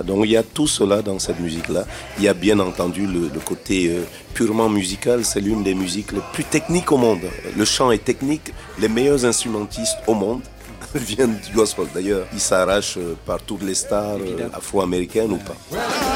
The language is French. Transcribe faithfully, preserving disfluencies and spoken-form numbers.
donc il y a tout cela dans cette musique-là. Il y a bien entendu le, le côté euh, purement musical, c'est l'une des musiques les plus techniques au monde. Le chant est technique, les meilleurs instrumentistes au monde viennent du gospel. D'ailleurs, ils s'arrachent par toutes les stars euh, afro-américaines ou pas.